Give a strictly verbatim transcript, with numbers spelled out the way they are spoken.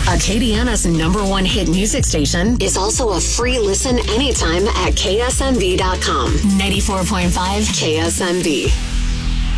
Acadiana's number one hit music station, is also a free listen anytime at K S M V dot com. ninety-four point five K S M V.